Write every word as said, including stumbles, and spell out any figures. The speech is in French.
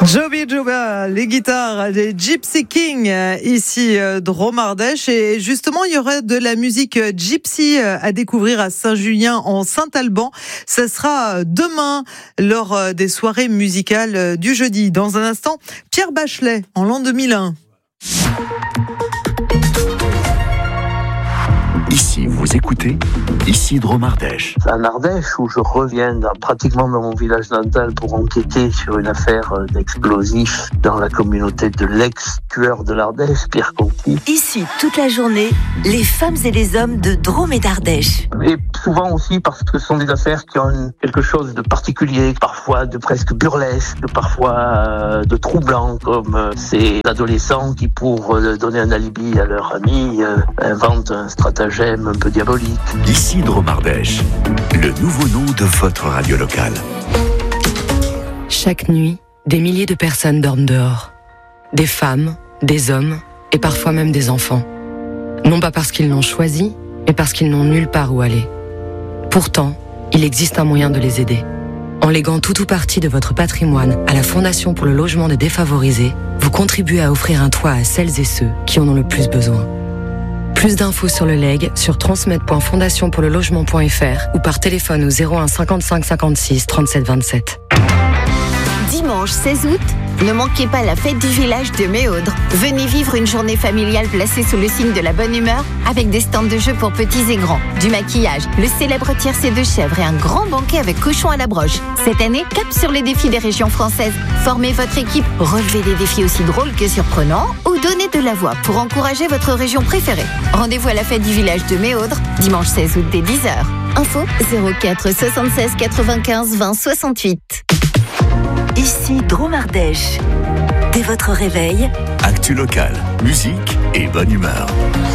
Joby Joba, les guitares des Gypsy King, ici Drôme Ardèche. Et justement, il y aura de la musique gypsy à découvrir à Saint-Julien en Saint-Alban. Ce sera demain lors des soirées musicales du jeudi. Dans un instant, Pierre Bachelet en l'an deux mille un. Ici, vous écoutez, ici Drôme Ardèche. C'est en Ardèche où je reviens dans, pratiquement dans mon village natal pour enquêter sur une affaire d'explosifs dans la communauté de l'ex-tueur de l'Ardèche, Pierre Conti. Ici, toute la journée, les femmes et les hommes de Drôme et d'Ardèche. Et souvent aussi parce que ce sont des affaires qui ont quelque chose de particulier, parfois de presque burlesque, parfois euh, de troublant, comme euh, ces adolescents qui, pour euh, donner un alibi à leur ami, euh, inventent un stratagème un peu diabolique. Ici Drôme Ardèche, le nouveau nom de votre radio locale. Chaque nuit, des milliers de personnes dorment dehors. Des femmes, des hommes et parfois même des enfants. Non pas parce qu'ils l'ont choisi, mais parce qu'ils n'ont nulle part où aller. Pourtant, il existe un moyen de les aider. En léguant tout ou partie de votre patrimoine à la Fondation pour le logement des défavorisés, vous contribuez à offrir un toit à celles et ceux qui en ont le plus besoin. Plus d'infos sur le legs sur transmettre point fondation pour le logement point f r ou par téléphone au zéro un cinquante-cinq cinquante-six trente-sept vingt-sept. Dimanche seize août, ne manquez pas la fête du village de Méaudre. Venez vivre une journée familiale placée sous le signe de la bonne humeur avec des stands de jeux pour petits et grands, du maquillage, le célèbre tiercé de chèvre et un grand banquet avec cochon à la broche. Cette année, cap sur les défis des régions françaises. Formez votre équipe, relevez des défis aussi drôles que surprenants ou donnez de la voix pour encourager votre région préférée. Rendez-vous à la fête du village de Méaudre, dimanche seize août dès dix heures. Info zéro quatre soixante-seize quatre-vingt-quinze vingt soixante-huit. Ici Drôme Ardèche. Dès votre réveil, actu local, musique et bonne humeur.